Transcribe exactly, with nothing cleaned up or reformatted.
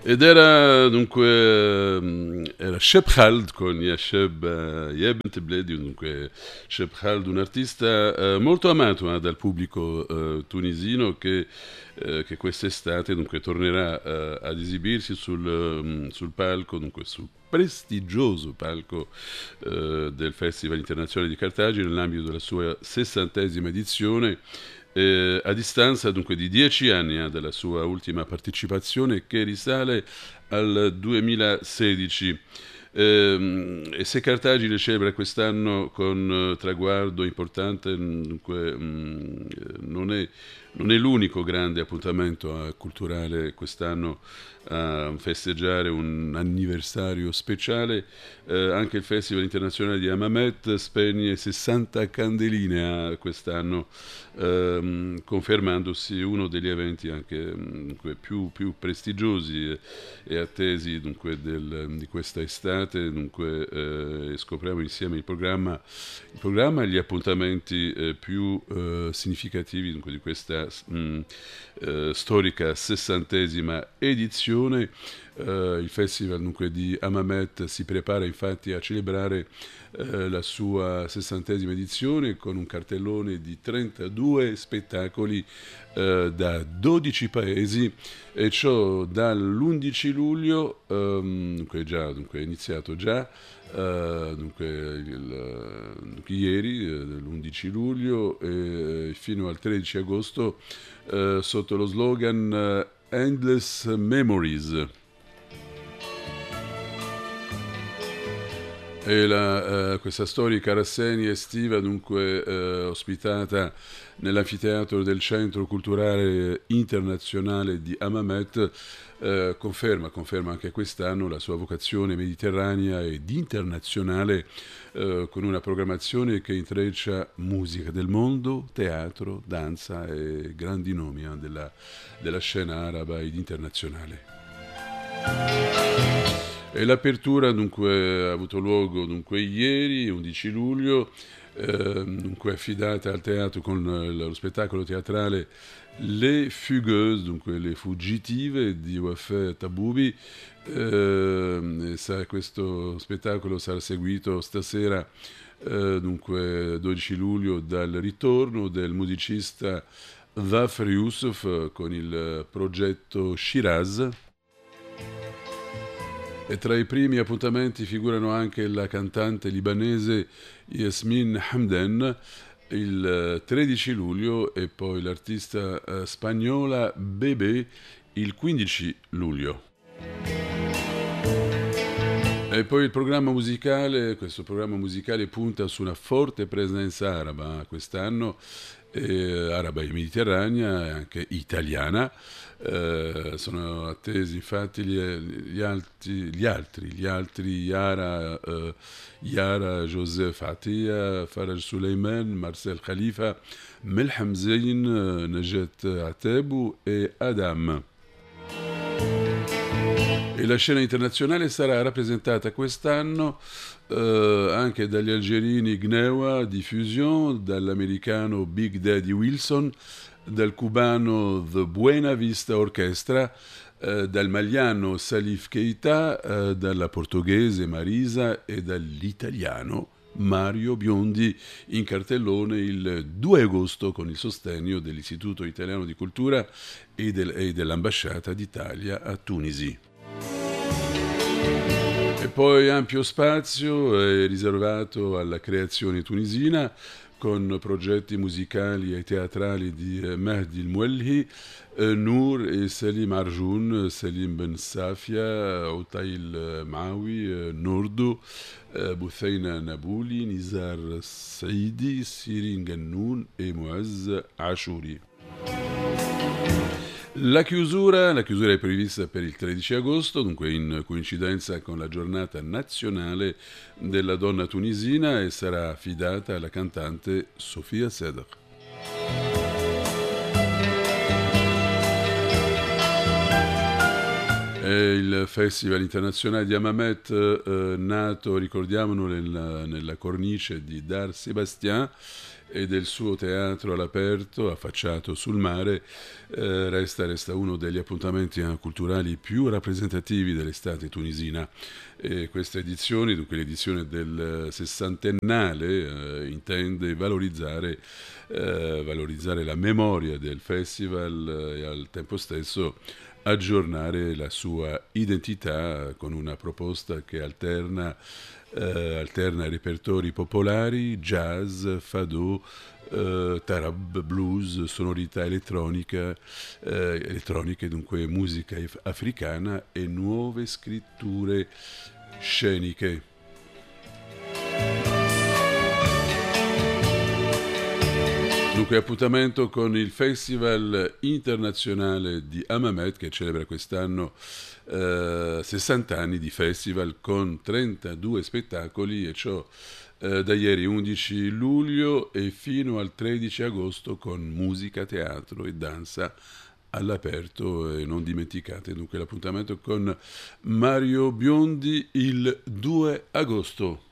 ed era dunque mm, era Sheb Khald con Yasheb eh, Yebent Bledi, dunque Sheb Khald, un artista eh, molto amato eh, dal pubblico eh, tunisino che, eh, che quest'estate dunque tornerà eh, ad esibirsi sul, mm, sul palco, dunque sul prestigioso palco eh, del Festival Internazionale di Cartagine nell'ambito della sua sessantesima edizione, eh, a distanza dunque di dieci anni eh, dalla sua ultima partecipazione che risale al duemilasedici. Ehm, e se Cartagine celebra quest'anno con eh, traguardo importante, dunque, mh, non è, non è l'unico grande appuntamento eh, culturale quest'anno a festeggiare un anniversario speciale. Eh, anche il Festival Internazionale di Hammamet spegne sessanta candeline a quest'anno, ehm, confermandosi uno degli eventi anche mh, più, più prestigiosi e, e attesi dunque, del, di questa estate. Dunque, eh, scopriamo insieme il programma, il programma e gli appuntamenti eh, più eh, significativi dunque, di questa mh, eh, storica sessantesima edizione. Uh, il festival dunque di Hammamet si prepara infatti a celebrare uh, la sua sessantesima edizione con un cartellone di trentadue spettacoli uh, da dodici paesi, e ciò dall'undici luglio, um, dunque, già, dunque è iniziato già uh, dunque, il, dunque ieri, uh, l'undici luglio, e fino al tredici agosto uh, sotto lo slogan uh, Endless Memories. E la, eh, questa storica rassegna estiva dunque eh, ospitata nell'anfiteatro del Centro Culturale Internazionale di Hammamet eh, conferma, conferma anche quest'anno la sua vocazione mediterranea ed internazionale, eh, con una programmazione che intreccia musica del mondo, teatro, danza e grandi nomi eh, della, della scena araba ed internazionale. E l'apertura dunque ha avuto luogo dunque ieri, undici luglio, eh, dunque affidata al teatro con lo spettacolo teatrale Le Fugueuses, dunque le fuggitive di Wafè Taboubi. Eh, sa, questo spettacolo sarà seguito stasera, eh, dunque dodici luglio, dal ritorno del musicista Dhafr Youssouf con il progetto Shiraz. E tra i primi appuntamenti figurano anche la cantante libanese Yasmin Hamden il tredici luglio e poi l'artista eh, spagnola Bebé il quindici luglio. E poi il programma musicale, questo programma musicale punta su una forte presenza araba quest'anno, eh, araba e mediterranea e anche italiana. Eh, sono attesi infatti gli, gli, altri, gli altri, gli altri Yara, eh, Yara Joseph Atia, Faraj Suleiman, Marcel Khalifa, Melham Zain, Najet Atebu e Adam. E la scena internazionale sarà rappresentata quest'anno eh, anche dagli algerini Gnewa di Fusion, dall'americano Big Daddy Wilson, dal cubano The Buena Vista Orchestra, eh, dal maliano Salif Keita, eh, dalla portoghese Marisa e dall'italiano Mario Biondi, in cartellone il due agosto con il sostegno dell'Istituto Italiano di Cultura e, del, e dell'Ambasciata d'Italia a Tunisi. E poi ampio spazio è riservato alla creazione tunisina, con progetti musicali e teatrali di Mehdi El-Mouelhi, Nour e Salim Arjoun, Salim Ben Safia, Otail Mawi, Nourdu, Boutheina Nabouli, Nizar Saidi, Sirin Gannoun e Muaz Ashuri. La chiusura, la chiusura è prevista per il tredici agosto, dunque in coincidenza con la giornata nazionale della donna tunisina, e sarà affidata alla cantante Sofia Sedr. È il Festival Internazionale di Hammamet, eh, nato, ricordiamolo, nella, nella cornice di Dar Sébastien, e del suo teatro all'aperto, affacciato sul mare, eh, resta, resta uno degli appuntamenti culturali più rappresentativi dell'estate tunisina. E questa edizione, dunque l'edizione del sessantennale, eh, intende valorizzare, eh, valorizzare la memoria del festival eh, e al tempo stesso aggiornare la sua identità con una proposta che alterna, eh, alterna repertori popolari, jazz, fado, eh, tarab, blues, sonorità elettronica, eh, elettroniche, dunque musica africana e nuove scritture sceniche. Dunque appuntamento con il Festival internazionale di Hammamet che celebra quest'anno eh, sessanta anni di festival con trentadue spettacoli, e ciò eh, da ieri undici luglio e fino al tredici agosto, con musica, teatro e danza all'aperto. E non dimenticate dunque l'appuntamento con Mario Biondi il due agosto.